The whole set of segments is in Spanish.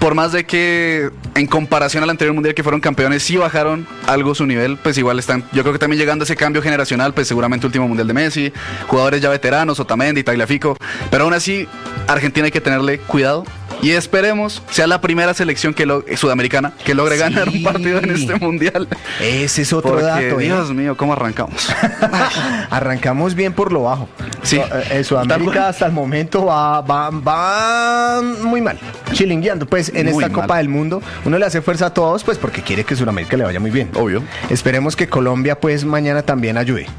por más de que en comparación al anterior mundial que fueron campeones, sí bajaron algo su nivel, pues igual están, yo creo que también llegando a ese cambio generacional, pues seguramente último mundial de Messi, jugadores ya veteranos, Otamendi, Tagliafico, pero aún así Argentina hay que tenerle cuidado. Y esperemos sea la primera selección sudamericana que logre ganar un partido en este mundial. Ese es otro porque, dato. Dios mío, ¿cómo arrancamos? Arrancamos bien por lo bajo. Sí. Sudamérica hasta el momento va muy mal, chilingueando. Pues en Muy esta mal. Copa del Mundo uno le hace fuerza a todos, pues porque quiere que Sudamérica le vaya muy bien. Obvio. Esperemos que Colombia pues mañana también ayude.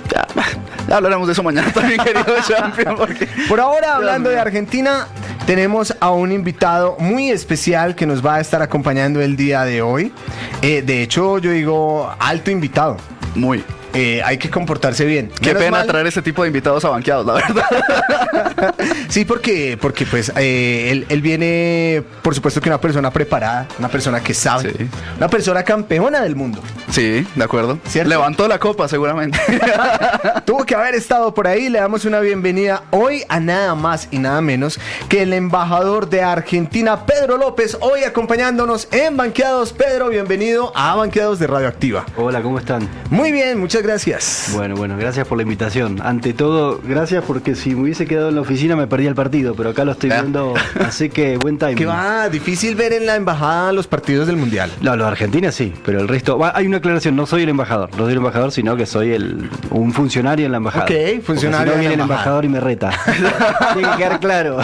Ya hablaremos de eso mañana también, querido Champion. Porque... Por ahora, hablando de Argentina, tenemos a un invitado muy especial que nos va a estar acompañando el día de hoy. De hecho, yo digo alto invitado. Muy. Hay que comportarse bien. Qué Menos pena mal. traer ese tipo de invitados a banqueados, la verdad. Sí, porque pues él viene, por supuesto que una persona preparada, una persona que sabe, Sí. una persona campeona del mundo. Sí, de acuerdo. ¿Cierto? Levantó la copa, seguramente. Tuvo que haber estado por ahí. Le damos una bienvenida hoy a nada más y nada menos que el embajador de Argentina, Pedro López, hoy acompañándonos en Banqueados. Pedro, bienvenido a Banqueados de Radioactiva. Hola, ¿cómo están? Muy bien, muchas gracias. Bueno, gracias por la invitación. Ante todo, gracias porque si me hubiese quedado en la oficina me perdía el partido, pero acá lo estoy viendo, así que buen timing. Que va difícil ver en la embajada los partidos del Mundial. No, los de Argentina sí, pero el resto... hay una aclaración, no soy el embajador, sino que soy un funcionario en la embajada. Ok, funcionario Porque si no en la viene el embajada. embajador y me reta. Tiene que quedar claro.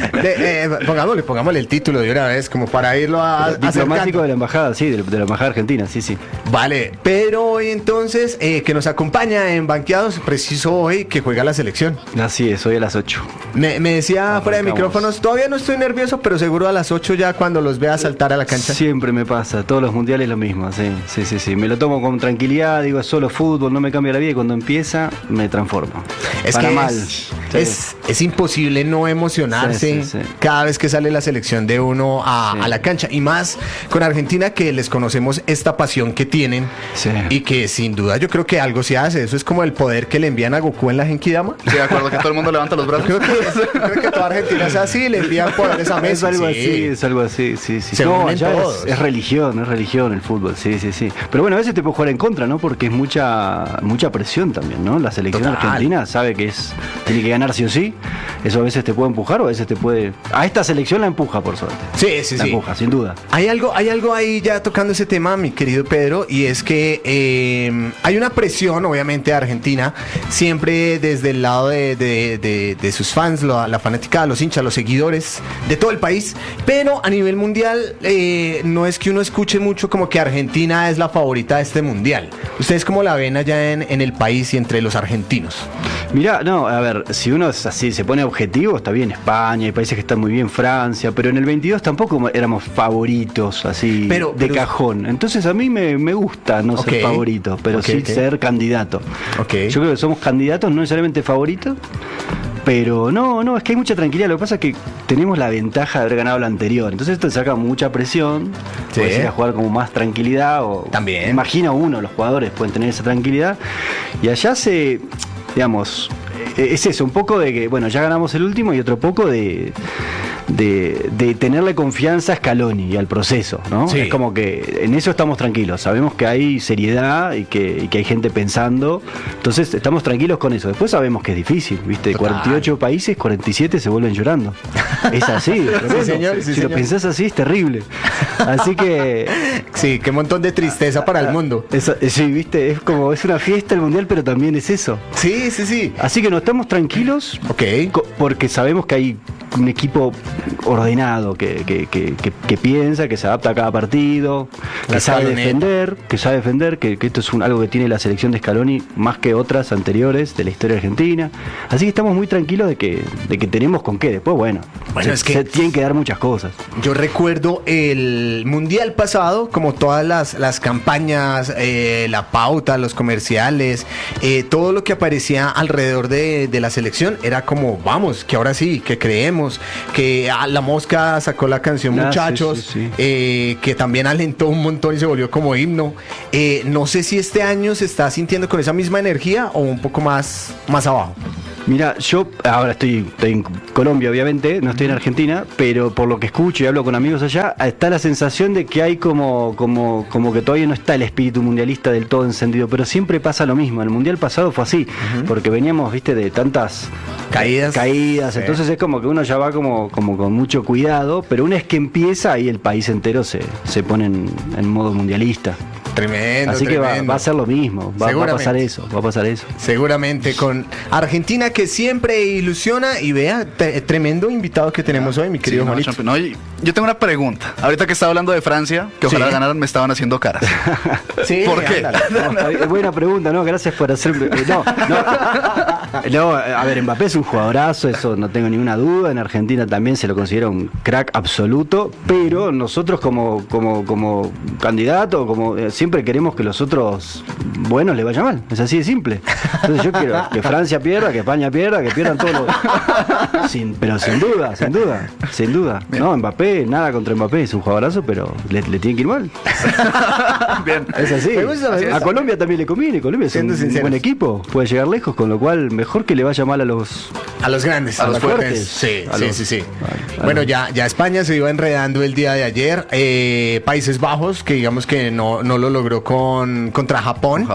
Pongámosle el título de una vez, como para irlo Diplomático acercando. de la embajada, sí, de la embajada argentina, sí, sí. Vale, pero hoy entonces, que nos acompaña en Banqueados, preciso hoy que juega la selección. Así es, hoy a las 8. Me decía fuera de Arrancamos. micrófonos, todavía no estoy nervioso, pero seguro a las 8 ya cuando los vea saltar a la cancha. Siempre me pasa, todos los mundiales lo mismo, sí. Me lo tomo con tranquilidad, digo, es solo fútbol, no me cambia la vida y cuando empieza me transformo. Es Para que mal. es imposible no emocionarse Sí. cada vez que sale la selección de uno Sí. a la cancha. Y más con Argentina, que les conocemos esta pasión que tienen Sí. y que sin duda yo creo que algo se hace. Eso es como el poder que le envían a Goku en la Genkidama. Sí, de acuerdo, que todo el mundo levanta los brazos. Creo que toda Argentina es así, le envían poderes a Messi. Es algo así, sí. Se No, unen ya todos. es religión el fútbol, sí. Pero bueno, a veces te puede jugar en contra, ¿no? Porque es mucha presión también, ¿no? La selección Total. argentina sabe que tiene que ganar sí o sí. Eso a veces te puede empujar o a veces te puede... A esta selección la empuja, por suerte. Sí. La empuja, sin duda. Hay algo ahí ya tocando ese tema, mi querido Pedro, y es que hay una presión, obviamente, de Argentina, siempre desde el lado de sus fans, la fanaticada, los hinchas, los seguidores de todo el país, pero a nivel mundial no es que uno escuche mucho como que Argentina es la favorita de este mundial. ¿Ustedes cómo la ven allá en el país y entre los argentinos? Mirá, no, a ver, si uno es así, se pone objetivo, está bien España, hay países que están muy bien, Francia, pero en el 22 tampoco éramos favoritos, así, Pero- cajón. Entonces a mí me gusta no Ok. ser favorito, pero Ok, sí ok. ser candidato. Ok. Yo creo que somos candidatos, no necesariamente favoritos, pero no, es que hay mucha tranquilidad. Lo que pasa es que tenemos la ventaja de haber ganado la anterior, entonces esto te saca mucha presión, Sí. puedes ir a jugar como más tranquilidad, o También. imagina uno, los jugadores pueden tener esa tranquilidad, y allá digamos, es eso, un poco de que, bueno, ya ganamos el último y otro poco de tenerle confianza a Scaloni y al proceso, ¿no? Sí. Es como que en eso estamos tranquilos, sabemos que hay seriedad y que hay gente pensando, entonces estamos tranquilos con eso. Después sabemos que es difícil, ¿viste? De Total. 48 países, 47 se vuelven llorando. Es así, tremendo. señor, sí, Si señor. lo pensás así es terrible. Así que Sí, qué montón de tristeza para el mundo. sí, ¿viste? Es una fiesta el mundial, pero también es eso. Sí. Así que no estamos tranquilos Ok. porque sabemos que hay un equipo ordenado que piensa, que se adapta a cada partido, La que sabe escaloneta. defender, que esto es algo que tiene la selección de Scaloni más que otras anteriores de la historia argentina. Así que estamos muy tranquilos de que tenemos con qué. Después, bueno, Es que se tienen que dar muchas cosas. yo recuerdo el mundial pasado, como todas las campañas, la pauta, los comerciales, todo lo que aparecía alrededor de la selección era como, vamos, que ahora sí, que creemos, que La Mosca sacó la canción Ah, Muchachos, sí. que también alentó un montón y se volvió como himno. No sé si este año se está sintiendo con esa misma energía o un poco más abajo. Mira, yo ahora estoy en Colombia, obviamente, no estoy en Argentina, pero por lo que escucho y hablo con amigos allá, está la sensación de que hay como que todavía no está el espíritu mundialista del todo encendido, pero siempre pasa lo mismo. El mundial pasado fue así, porque veníamos, viste, de tantas caídas, sí. Entonces es como que uno ya va como con mucho cuidado, pero una vez que empieza, ahí el país entero se pone en modo mundialista. Tremendo. Así que va a ser lo mismo, va a pasar eso. Seguramente con Argentina, que siempre ilusiona. Y vea, tremendo invitado que tenemos hoy, mi querido Juanito. No, yo tengo una pregunta. Ahorita que estaba hablando de Francia, que ojalá ganaran, me estaban haciendo caras. Sí, ¿por qué? Buena pregunta, ¿no? Gracias por hacerme. No, a ver, Mbappé es un jugadorazo, eso no tengo ninguna duda. En Argentina también se lo considera un crack absoluto, pero nosotros como candidato, siempre queremos que los otros buenos le vaya mal. Es así de simple. Entonces yo quiero que Francia pierda, que España pierda, que pierdan todos los... pero sin duda. Bien. No, Mbappé, nada contra Mbappé, es un jugadorazo, pero le tiene que ir mal. Bien. Es así. Me gusta. A Colombia también le conviene. Colombia es un buen equipo, puede llegar lejos, con lo cual mejor que le vaya mal a los grandes, a los fuertes. Sí. Bueno, ya España se iba enredando el día de ayer. Países Bajos, que digamos que no lo logró contra Japón.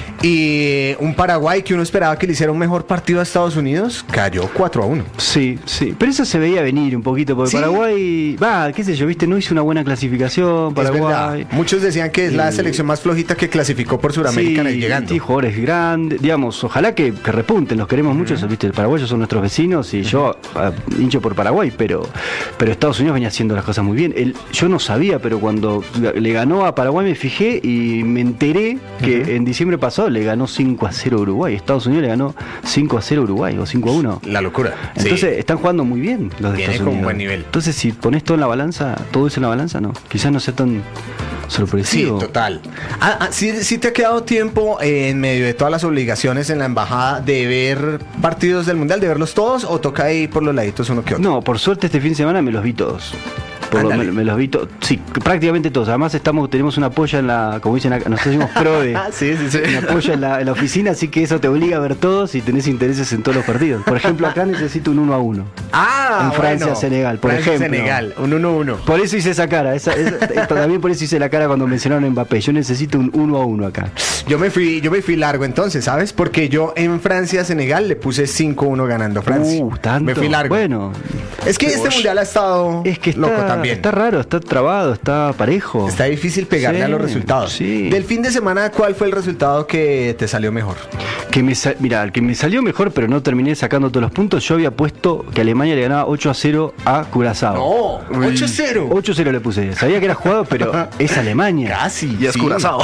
Y un Paraguay que uno esperaba que le hiciera un mejor partido a Estados Unidos, cayó 4-1. Sí. Pero eso se veía venir un poquito, porque Paraguay, qué sé yo, viste, no hizo una buena clasificación. Paraguay. Muchos decían que es la selección más flojita que clasificó por Suramericana llegando. Sí, jugadores grandes, digamos, ojalá que repunten, los queremos mucho, viste, los paraguayos son nuestros vecinos y yo hincho por Paraguay, pero Estados Unidos venía haciendo las cosas muy bien. Yo no sabía, pero cuando le ganó a Paraguay me fijé y me enteré que en diciembre pasado le ganó 5-0 a Uruguay. Estados Unidos le ganó 5-0 a Uruguay o 5-1. La locura. Entonces están jugando muy bien los de Estados Unidos. Con buen nivel. Entonces si pones todo en la balanza, todo eso en la balanza, no. Quizás no sea tan sorpresivo. Sí, total. ¿Sí te ha quedado tiempo en medio de todas las obligaciones en la embajada de ver partidos del Mundial, de verlos todos, o toca ahí por los laditos uno que otro? No, por suerte este fin de semana me los vi todos. Me los vi todos, sí, prácticamente todos. Además tenemos una polla en la, como dicen acá, nosotros decimos PRODE. Sí. Una polla en la oficina, así que eso te obliga a ver todos y tenés intereses en todos los partidos. Por ejemplo, acá necesito un 1-1. En Francia-Senegal, por ejemplo. Francia-Senegal, un 1-1. Por eso hice esa cara, también por eso hice la cara cuando mencionaron a Mbappé. Yo necesito un 1-1 acá. Yo me fui largo entonces, ¿sabes? Porque yo en Francia-Senegal le puse 5-1 ganando Francia. Tanto. Me fui largo. Bueno. Es que este mundial ha estado loco también. Está raro, está trabado, está parejo. Está difícil pegarle a los resultados. Sí. Del fin de semana, ¿cuál fue el resultado que te salió mejor? Mira, el que me salió mejor, pero no terminé sacando todos los puntos, yo había puesto que Alemania le ganaba 8-0 a Curazao. No, 8-0. 8-0 le puse. Sabía que era jugado, pero es Alemania. Casi. Y es Curazao.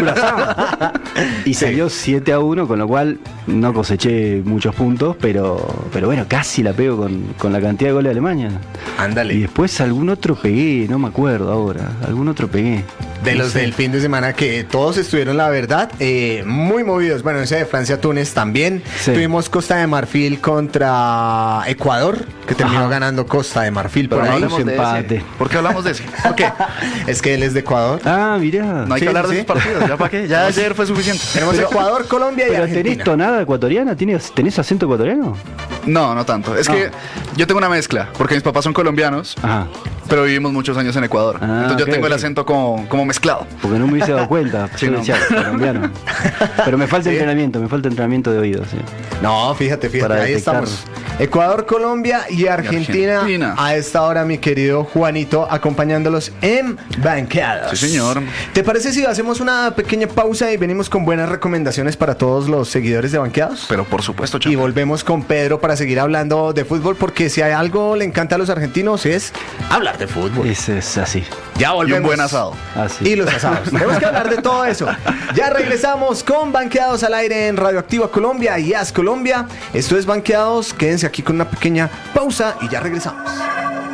Y salió 7-1, con lo cual no coseché muchos puntos, pero bueno, casi la pego con la cantidad de goles de Alemania. Ándale. Y después algún otro pegué, no me acuerdo ahora. Algún otro pegué. De los del fin de semana, que todos estuvieron, la verdad, muy movidos. Bueno, ese de Francia-Túnez también. Sí. Tuvimos Costa de Marfil contra Ecuador, que terminó ganando Costa de Marfil. Pero por no ahí. hablemos de empate. Ese. ¿Por qué hablamos de ese? ¿Por qué? Es que él es de Ecuador. Mirá. No hay que hablar de esos partidos, ¿ya para qué? Ya ayer fue suficiente. Tenemos Ecuador, Colombia y Argentina. ¿Tenés tonada ecuatoriana? ¿Tenés acento ecuatoriano? No tanto. Es que yo tengo una mezcla, porque mis papás son colombianos, pero vivimos muchos años en Ecuador. Entonces yo tengo el acento como mezclado. Porque no me hubiese dado cuenta. Yo decía colombiano. Pero me falta entrenamiento de oído. Sí. No, fíjate, ahí estamos. Ecuador, Colombia y Argentina. A esta hora, mi querido Juanito, acompañándolos en Banqueados. Sí, señor. ¿Te parece si hacemos una pequeña pausa y venimos con buenas recomendaciones para todos los seguidores de Banqueados? Pero por supuesto, Chapo. Y volvemos con Pedro para seguir hablando de fútbol, porque si hay algo le encanta a los argentinos es hablar de fútbol. Es así. Ya volvemos. Y un buen asado. Así. Y los asados. Tenemos que hablar de todo eso. Ya regresamos con Banqueados al aire en Radioactiva Colombia y As Colombia. Esto es Banqueados. Quédense aquí con una pequeña pausa y ya regresamos.